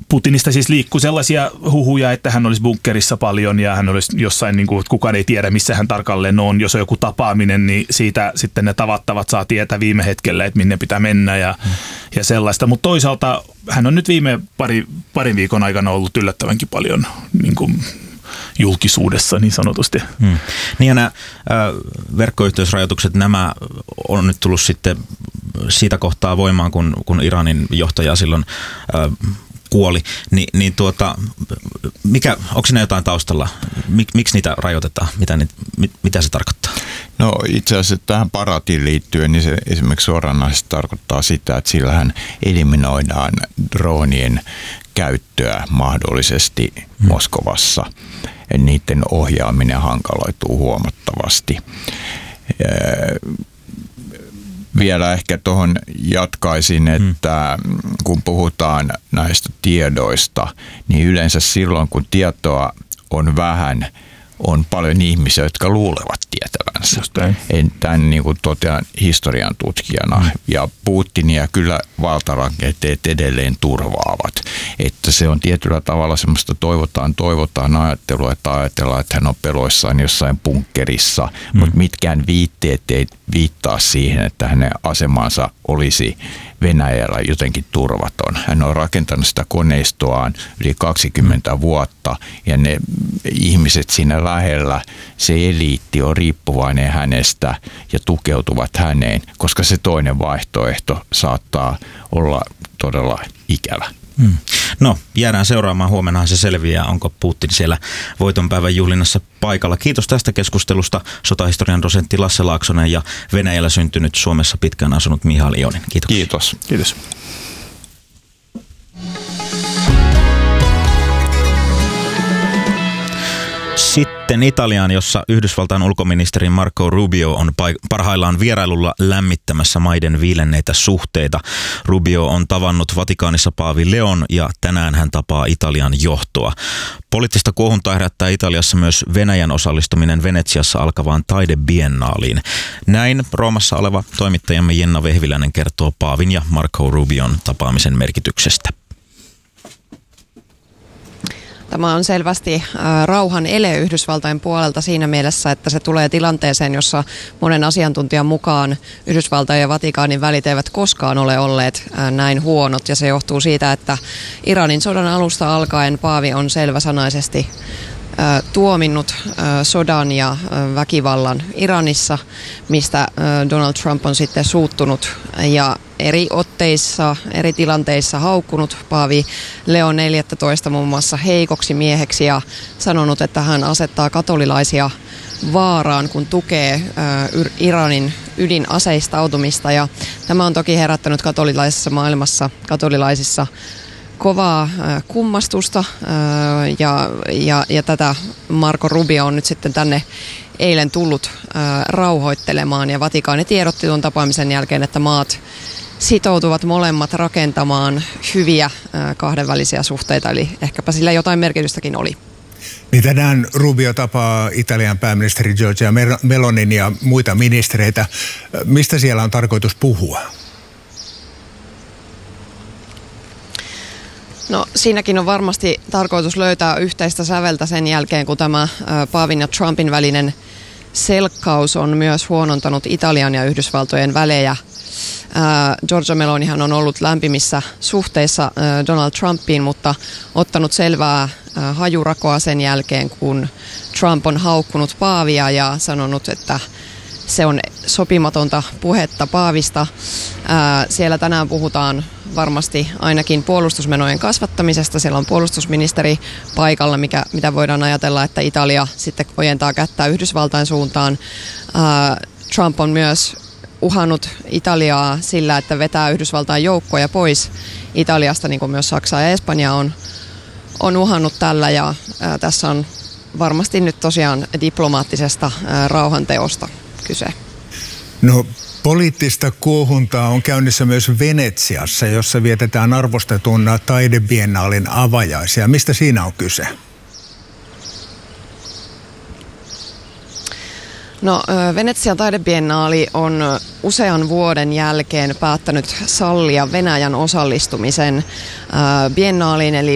Putinista siis liikkuu sellaisia huhuja, että hän olisi bunkkerissa paljon ja hän olisi jossain, niin kuin, että kukaan ei tiedä, missä hän tarkalleen on. Jos on joku tapaaminen, niin siitä sitten ne tavattavat saa tietää viime hetkellä, että minne pitää mennä ja sellaista. Mutta toisaalta hän on nyt viime parin viikon aikana ollut yllättävänkin paljon niin kuin julkisuudessa niin sanotusti. Niin ja nämä verkkoyhteysrajoitukset, nämä on nyt tullut sitten siitä kohtaa voimaan, kun Iranin johtaja silloin kuoli, onko siinä jotain taustalla? Miksi niitä rajoitetaan? Mitä se tarkoittaa? No itse asiassa tähän Baratiin liittyen, niin se esimerkiksi suoranaisesti tarkoittaa sitä, että sillähän eliminoidaan droonien käyttöä mahdollisesti Moskovassa. Niiden ohjaaminen hankaloituu huomattavasti. Vielä ehkä tuohon jatkaisin, että kun puhutaan näistä tiedoista, niin yleensä silloin kun tietoa on vähän, on paljon ihmisiä, jotka luulevat tietävänsä. Tämän niin kuin totean historian tutkijana. Ja Putinia kyllä valtarakenteet edelleen turvaavat. Että se on tietyllä tavalla semmoista toivotaan ajattelua, että ajatellaan, että hän on peloissaan jossain bunkkerissa. Mutta mitkään viitteet ei viittaa siihen, että hänen asemansa olisi Venäjällä jotenkin turvaton. Hän on rakentanut sitä koneistoaan yli 20 vuotta ja ne ihmiset siinä lähellä, se eliitti on riippuvainen hänestä ja tukeutuvat häneen, koska se toinen vaihtoehto saattaa olla todella ikävä. No, jäädään seuraamaan. Huomennahan se selviää, onko Putin siellä voitonpäivän juhlinnassa paikalla. Kiitos tästä keskustelusta sotahistorian dosentti Lasse Laaksonen ja Venäjällä syntynyt Suomessa pitkään asunut Mihail Ionin. Kiitos. Kiitos. Sitten Italiaan, jossa Yhdysvaltain ulkoministeri Marco Rubio on parhaillaan vierailulla lämmittämässä maiden viilenneitä suhteita. Rubio on tavannut Vatikaanissa paavi Leon ja tänään hän tapaa Italian johtoa. Poliittista kuohuntaa herättää Italiassa myös Venäjän osallistuminen Venetsiassa alkavaan taidebiennaaliin. Näin Roomassa oleva toimittajamme Jenna Vehviläinen kertoo paavin ja Marco Rubion tapaamisen merkityksestä. Tämä on selvästi rauhan ele Yhdysvaltain puolelta siinä mielessä, että se tulee tilanteeseen, jossa monen asiantuntijan mukaan Yhdysvaltain ja Vatikaanin välit eivät koskaan ole olleet näin huonot. Ja se johtuu siitä, että Iranin sodan alusta alkaen paavi on selväsanaisesti tuominnut sodan ja väkivallan Iranissa, mistä Donald Trump on sitten suuttunut ja eri otteissa, eri tilanteissa haukkunut paavi Leon 14 muun muassa heikoksi mieheksi ja sanonut, että hän asettaa katolilaisia vaaraan, kun tukee Iranin ydinaseistautumista. Ja tämä on toki herättänyt katolilaisessa maailmassa, katolilaisissa kovaa kummastusta ja tätä Marco Rubio on nyt sitten tänne eilen tullut rauhoittelemaan ja Vatikaani tiedotti tuon tapaamisen jälkeen, että maat sitoutuvat molemmat rakentamaan hyviä kahdenvälisiä suhteita, eli ehkäpä sillä jotain merkitystäkin oli. Niin tänään Rubio tapaa Italian pääministeri Giorgia Melonin ja muita ministereitä. Mistä siellä on tarkoitus puhua? No siinäkin on varmasti tarkoitus löytää yhteistä säveltä sen jälkeen, kun tämä paavin ja Trumpin välinen selkkaus on myös huonontanut Italian ja Yhdysvaltojen välejä. Giorgia Melonihan on ollut lämpimissä suhteissa Donald Trumpiin, mutta ottanut selvää hajurakoa sen jälkeen, kun Trump on haukkunut paavia ja sanonut, että se on sopimatonta puhetta paavista. Siellä tänään puhutaan varmasti ainakin puolustusmenojen kasvattamisesta. Siellä on puolustusministeri paikalla, mitä voidaan ajatella, että Italia sitten ojentaa kättä Yhdysvaltain suuntaan. Trump on myös uhannut Italiaa sillä, että vetää Yhdysvaltain joukkoja pois Italiasta, niin kuin myös Saksa ja Espanja on uhannut tällä. Ja tässä on varmasti nyt tosiaan diplomaattisesta rauhanteosta kyse. No, poliittista kuohuntaa on käynnissä myös Venetsiassa, jossa vietetään arvostetun taidebiennaalin avajaisia. Mistä siinä on kyse? No, Venetsian taidebiennaali on usean vuoden jälkeen päättänyt sallia Venäjän osallistumisen biennaaliin, eli